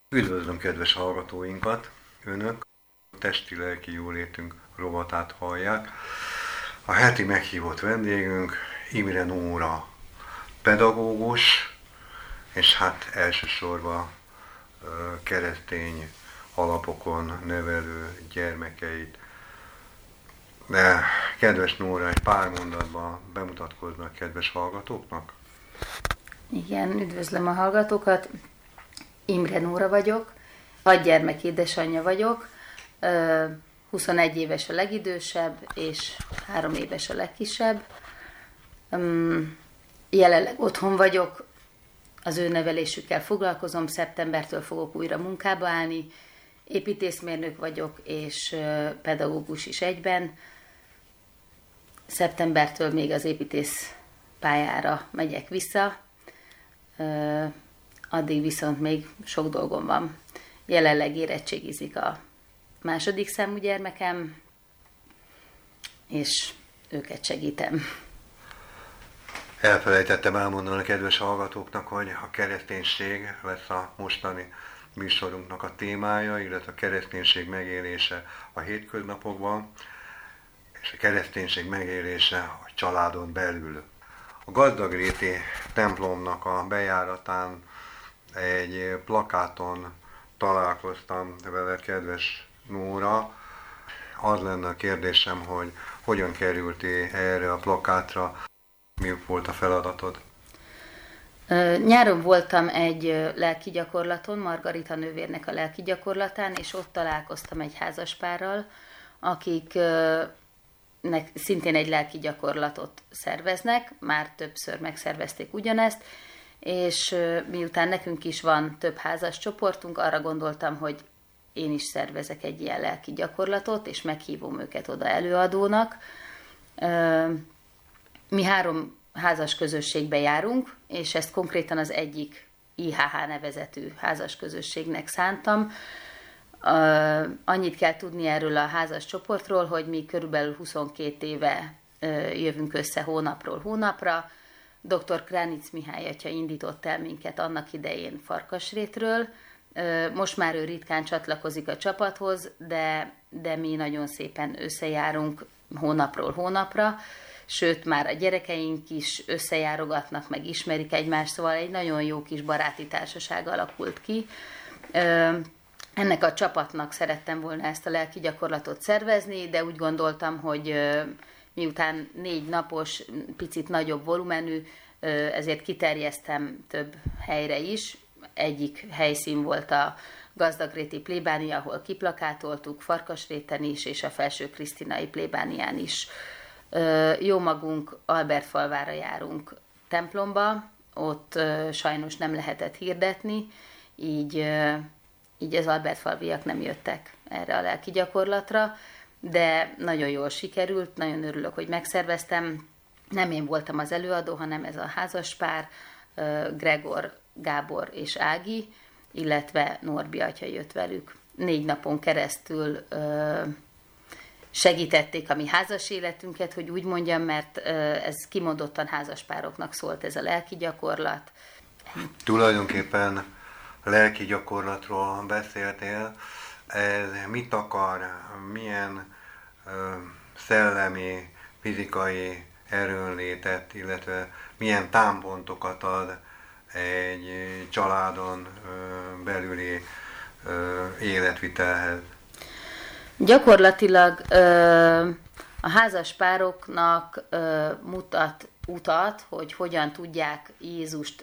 Üdvözlöm kedves hallgatóinkat! Önök testi-lelki jólétünk rovatát hallják. A heti meghívott vendégünk Imre Nóra pedagógus, és hát elsősorban keresztény alapokon nevelő gyermekeit. De kedves Nóra, egy pár mondatban bemutatkoznak kedves hallgatóknak? Igen, üdvözlöm a hallgatókat. Imre Nóra vagyok, 6 gyermek édesanyja vagyok, 21 éves a legidősebb, és 3 éves a legkisebb. Jelenleg otthon vagyok, az ő nevelésükkel foglalkozom, szeptembertől fogok újra munkába állni, építészmérnök vagyok, és pedagógus is egyben. Szeptembertől még az építész pályára megyek vissza, addig viszont még sok dolgom van. Jelenleg érettségizik a második számú gyermekem, és őket segítem. Elfelejtettem elmondani a kedves hallgatóknak, hogy a kereszténység lesz a mostani műsorunknak a témája, illetve a kereszténység megélése a hétköznapokban, és a kereszténység megélése a családon belül. A Gazdagréti templomnak a bejáratán egy plakáton találkoztam vele, kedves Nóra. Az lenne a kérdésem, hogy hogyan kerültél erre a plakátra, mi volt a feladatod? Nyáron voltam egy lelki gyakorlaton, Margarita nővérnek a lelki gyakorlatán, és ott találkoztam egy házaspárral, akiknek szintén egy lelki gyakorlatot szerveznek, már többször megszervezték ugyanezt, és miután nekünk is van több házas csoportunk, arra gondoltam, hogy én is szervezek egy ilyen lelki gyakorlatot, és meghívom őket oda előadónak. Mi 3 házas közösségbe járunk, és ezt konkrétan az egyik IHH nevezetű házas közösségnek szántam. Annyit kell tudni erről a házas csoportról, hogy mi körülbelül 22 éve jövünk össze hónapról hónapra. Dr. Kránic Mihály atya indított el minket annak idején Farkasrétről. Most már ő ritkán csatlakozik a csapathoz, de mi nagyon szépen összejárunk hónapról hónapra, sőt már a gyerekeink is összejárogatnak, meg ismerik egymást, szóval egy nagyon jó kis baráti társaság alakult ki. Ennek a csapatnak szerettem volna ezt a lelki gyakorlatot szervezni, de úgy gondoltam, hogy miután 4 napos, picit nagyobb volumenű, ezért kiterjesztem több helyre is. Egyik helyszín volt a Gazdagréti plébánia, ahol kiplakátoltuk, Farkasréten is, és a Felső Krisztinai plébánián is. Jó magunk Albertfalvára járunk templomba, ott sajnos nem lehetett hirdetni, így az albertfalviak nem jöttek erre a lelki gyakorlatra, de nagyon jól sikerült, nagyon örülök, hogy megszerveztem. Nem én voltam az előadó, hanem ez a házaspár, Gregor, Gábor és Ági, illetve Norbi atya jött velük. 4 napon keresztül segítették a mi házas életünket, hogy úgy mondjam, mert ez kimondottan házaspároknak szólt ez a lelki gyakorlat. Tulajdonképpen lelki gyakorlatról beszéltél. Ez mit akar, milyen szellemi, fizikai erőnlétet, illetve milyen támpontokat ad egy családon belüli életvitelhez? Gyakorlatilag a házaspároknak mutat utat, hogy hogyan tudják Jézust